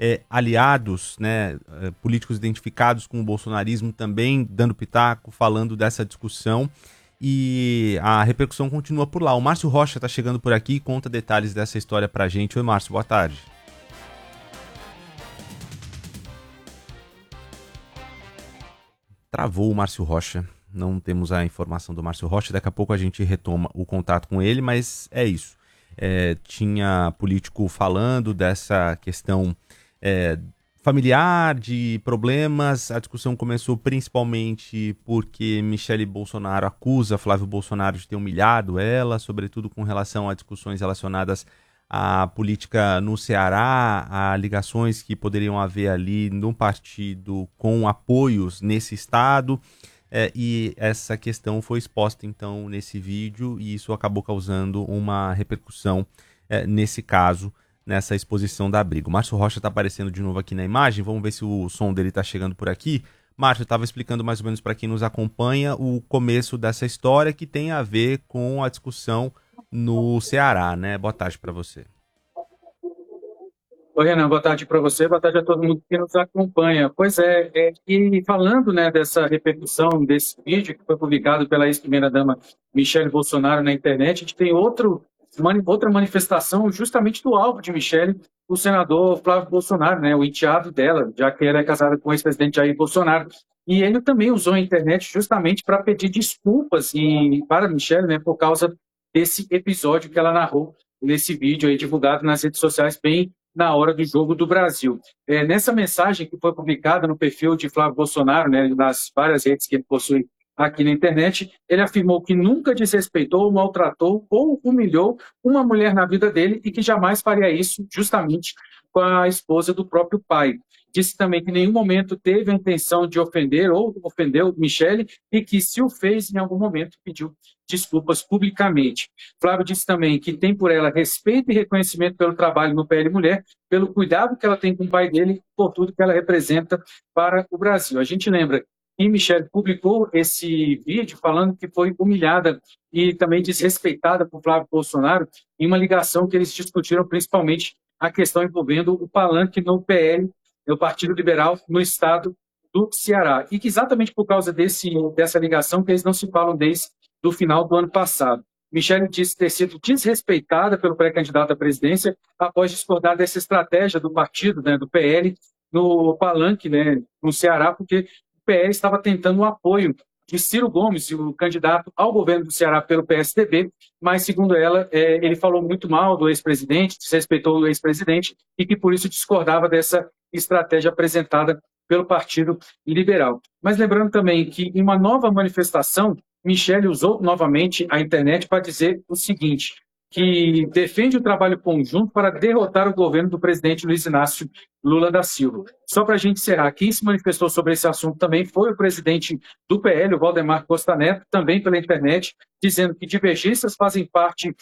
aliados, né, políticos identificados com o bolsonarismo também dando pitaco, falando dessa discussão. E a repercussão continua por lá. O Márcio Rocha está chegando por aqui e conta detalhes dessa história pra gente. Oi, Márcio, boa tarde. Travou o Márcio Rocha. Não temos a informação do Márcio Rocha. Daqui a pouco a gente retoma o contato com ele, mas é isso. Tinha político falando dessa questão familiar, de problemas. A discussão começou principalmente porque Michele Bolsonaro acusa Flávio Bolsonaro de ter humilhado ela, sobretudo com relação a discussões relacionadas à política no Ceará, a ligações que poderiam haver ali no partido com apoios nesse estado. E essa questão foi exposta então nesse vídeo e isso acabou causando uma repercussão nesse caso, nessa exposição da briga. O Márcio Rocha está aparecendo de novo aqui na imagem, vamos ver se o som dele está chegando por aqui. Márcio, estava explicando mais ou menos para quem nos acompanha o começo dessa história que tem a ver com a discussão no Ceará, né? Boa tarde para você. Oi, Renan, boa tarde para você, boa tarde a todo mundo que nos acompanha. Pois e falando, né, dessa repercussão desse vídeo que foi publicado pela ex-primeira-dama Michele Bolsonaro na internet, a gente tem outra manifestação justamente do alvo de Michele, o senador Flávio Bolsonaro, né, o enteado dela, já que ela é casada com o ex-presidente Jair Bolsonaro. E ele também usou a internet justamente para pedir desculpas para Michele, né, por causa desse episódio que ela narrou nesse vídeo aí divulgado nas redes sociais bem na hora do jogo do Brasil. Nessa mensagem que foi publicada no perfil de Flávio Bolsonaro, né, nas várias redes que ele possui aqui na internet, ele afirmou que nunca desrespeitou, maltratou ou humilhou uma mulher na vida dele e que jamais faria isso justamente com a esposa do próprio pai. Disse também que em nenhum momento teve a intenção de ofender ou ofendeu Michele e que, se o fez, em algum momento pediu desculpas publicamente. Flávio disse também que tem por ela respeito e reconhecimento pelo trabalho no PL Mulher, pelo cuidado que ela tem com o pai dele, por tudo que ela representa para o Brasil. A gente lembra que Michele publicou esse vídeo falando que foi humilhada e também desrespeitada por Flávio Bolsonaro em uma ligação que eles discutiram principalmente a questão envolvendo o palanque no PL, no Partido Liberal, no estado do Ceará. E que exatamente por causa dessa ligação que eles não se falam desde o final do ano passado. Michele disse ter sido desrespeitada pelo pré-candidato à presidência após discordar dessa estratégia do partido, né, do PL, no palanque, né, no Ceará, porque o PL estava tentando o apoio de Ciro Gomes, o candidato ao governo do Ceará pelo PSDB, mas, segundo ela, ele falou muito mal do ex-presidente, desrespeitou o ex-presidente e que, por isso, discordava dessa estratégia apresentada pelo Partido Liberal. Mas lembrando também que, em uma nova manifestação, Michele usou novamente a internet para dizer o seguinte, que defende o trabalho conjunto para derrotar o governo do presidente Luiz Inácio Lula da Silva. Só para a gente encerrar, quem se manifestou sobre esse assunto também foi o presidente do PL, o Valdemar Costa Neto, também pela internet, dizendo que divergências fazem parte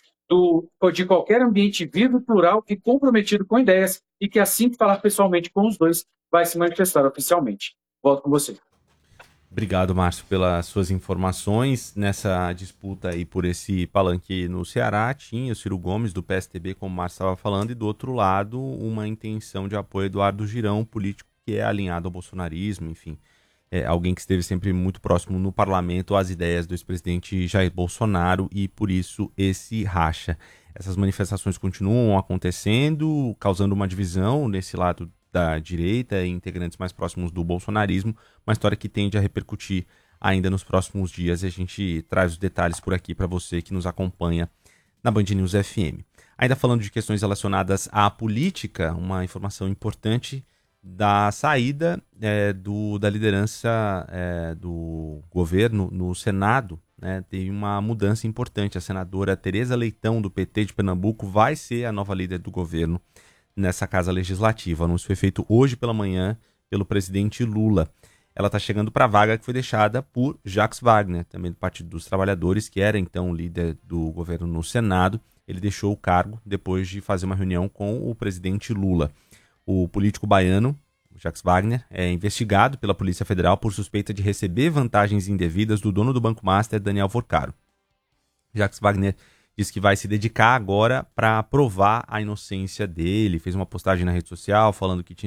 de qualquer ambiente vivo, plural e comprometido com ideias, e que assim que falar pessoalmente com os dois, vai se manifestar oficialmente. Volto com você. Obrigado, Márcio, pelas suas informações. Nessa disputa aí por esse palanque no Ceará, tinha o Ciro Gomes, do PSDB, como o Márcio estava falando, e do outro lado, uma intenção de apoio a Eduardo Girão, político que é alinhado ao bolsonarismo, enfim, alguém que esteve sempre muito próximo no parlamento às ideias do ex-presidente Jair Bolsonaro, e por isso esse racha. Essas manifestações continuam acontecendo, causando uma divisão nesse lado da direita e integrantes mais próximos do bolsonarismo, uma história que tende a repercutir ainda nos próximos dias, e a gente traz os detalhes por aqui para você que nos acompanha na Band News FM. Ainda falando de questões relacionadas à política, uma informação importante da saída da liderança do governo no Senado, né? Teve uma mudança importante. A senadora Tereza Leitão, do PT de Pernambuco, vai ser a nova líder do governo nessa casa legislativa. O anúncio foi feito hoje pela manhã pelo presidente Lula. Ela está chegando para a vaga que foi deixada por Jacques Wagner, também do Partido dos Trabalhadores, que era então líder do governo no Senado. Ele deixou o cargo depois de fazer uma reunião com o presidente Lula. O político baiano, Jacques Wagner, é investigado pela Polícia Federal por suspeita de receber vantagens indevidas do dono do Banco Master, Daniel Forcaro. Jacques Wagner diz que vai se dedicar agora para provar a inocência dele. Fez uma postagem na rede social falando que tinha